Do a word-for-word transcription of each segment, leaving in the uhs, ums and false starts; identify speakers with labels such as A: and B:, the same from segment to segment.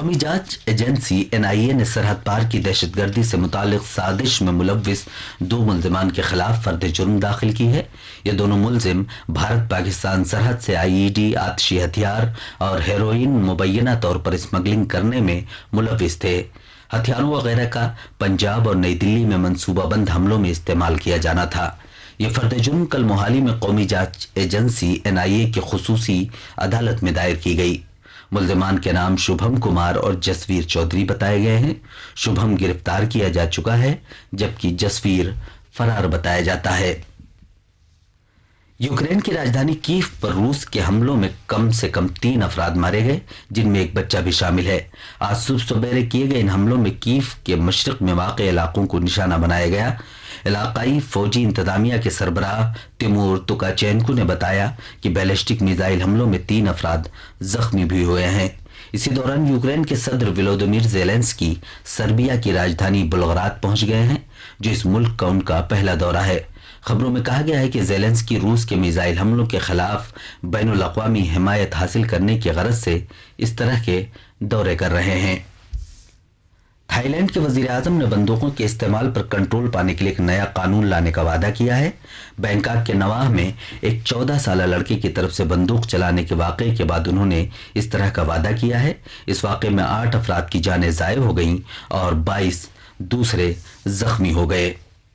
A: कौमी जांच agency N आई ए ने सरहद पार की दहशतगर्दी से मुतालिक साजिश में मुलव्विस दो मुल्जिमान के खिलाफ फर्द जुर्म दाखिल की है। ये दोनों मुल्जिम भारत पाकिस्तान सरहद से आई ई डी, आतिशी हथियार और हेरोइन मुबैना तौर पर स्मगलिंग करने में मुलव्विस थे। हथियारों वगैरह का पंजाब और नई दिल्ली में मंसूबाबंद हमलों में इस्तेमाल किया जाना था। ये फर्द जुर्म कल मोहाली में कौमी जांच एजेंसी एन आई ए की खुसूसी अदालत में दायर की गई। मुल्जिमान के नाम शुभम कुमार और जसवीर चौधरी बताए गए हैं। शुभम गिरफ्तार किया जा चुका है जबकि जसवीर फरार बताया जाता है। यूक्रेन की राजधानी कीव पर रूस के हमलों में कम से कम तीन अफराद मारे गए, जिनमें एक बच्चा भी शामिल है। आज सुबह सवेरे किए गए इन हमलों में कीव के मशरक में वाक़ इलाकों को निशाना बनाया गया। इलाकाई फौजी इंतजामिया के सरबराह तिमूर तुकाचेंको ने बताया कि बैलिस्टिक मिसाइल हमलों में तीन अफराद जख्मी भी हुए हैं। इसी दौरान यूक्रेन के सदर वोलोदिमीर ज़ेलेंस्की सर्बिया की राजधानी बेलग्राद पहुंच गए हैं, जो इस मुल्क का उनका पहला दौरा है। खबरों में कहा गया है कि ज़ेलेंस्की रूस के मिसाइल हमलों के खिलाफ बैनुल अक़वामी हिमायत हासिल करने की गरज से इस तरह के दौरे कर रहे हैं। थाईलैंड के वजीर आजम ने बंदूकों के इस्तेमाल पर कंट्रोल पाने के लिए एक नया कानून लाने का वादा किया है। बैंकॉक के नवाह में एक चौदह साल लड़के की तरफ से बंदूक चलाने के वाक़े के बाद उन्होंने इस तरह का वादा किया है। इस वाक़े में आठ अफराद की जानें ज़ाय हो गईं और बाईस दूसरे जख्मी हो गए।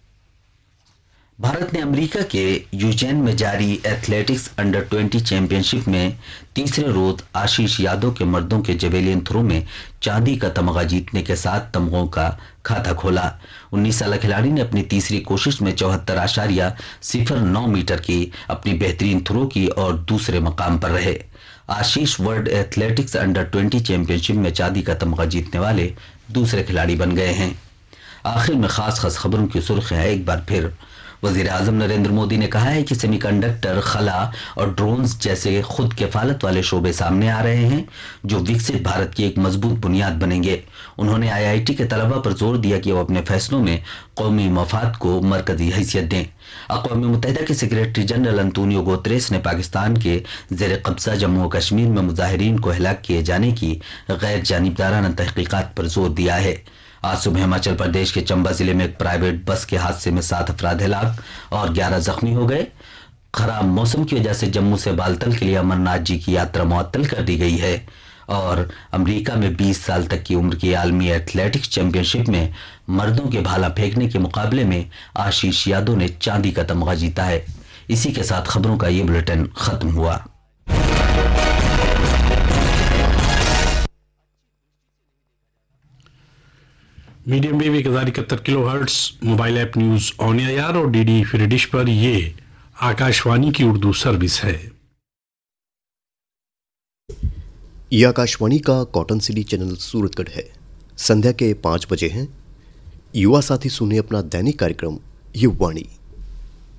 A: भारत ने अमेरिका के यूजेन में जारी एथलेटिक्स अंडर ट्वेंटी चैंपियनशिप में तीसरे रोज आशीष यादव के मर्दों के जेवेलियन थ्रो में चांदी का तमगा जीतने के साथ तमगों का खाता खोला। उन्नीस साल खिलाड़ी ने अपनी तीसरी कोशिश में चौहत्तर आशारिया सिफर नौ मीटर की अपनी बेहतरीन थ्रो की और दूसरे मकाम पर रहे। आशीष world athletics under twenty championship में चांदी का तमगा जीतने वाले दूसरे खिलाड़ी बन गए हैं। आखिर में खास खास खबरों की सुर्खियां एक बार फिर। वजीर आजम नरेंद्र मोदी ने कहा है कि सेमीकंडक्टर, खला और ड्रोन्स जैसे खुद किफालत वाले शोबे सामने आ रहे हैं, जो विकसित भारत की एक मजबूत बुनियाद बनेंगे। उन्होंने आई आई टी के तलबा पर जोर दिया कि वो अपने फैसलों में कौमी मफाद को मरकजी हैसियत दें। अक़वाम मुत्तहिदा के सेक्रेटरी जनरल अंतोनियो गुतेरेस ने पाकिस्तान के ज़ेर कब्जा जम्मू और कश्मीर में मुजाहिरीन को हलाक किए जाने की गैर जानिबदाराना तहकीकात पर जोर दिया है। आज सुबह हिमाचल प्रदेश के चंबा जिले में एक प्राइवेट बस के हादसे में सात अफराद हलाक और ग्यारह जख्मी हो गए। खराब मौसम की वजह से जम्मू से बालतल के लिए अमरनाथ जी की यात्रा मुअत्तल कर दी गई है। और अमेरिका में बीस साल तक की उम्र की आलमी एथलेटिक्स चैंपियनशिप में मर्दों के भाला फेंकने के मुकाबले में आशीष यादव ने चांदी का तमगा जीता है। इसी के साथ खबरों का ये बुलेटिन खत्म हुआ।
B: मीडियम वेव एक हजार इकहत्तर kilo hertz, mobile app news on air और डी डी फ्री डिश पर ये आकाशवाणी की उर्दू सर्विस है।
C: ये आकाशवाणी का कॉटन सिटी चैनल सूरतगढ़ है। संध्या के पाँच बजे हैं। युवा साथी सुने अपना दैनिक कार्यक्रम युवाणी।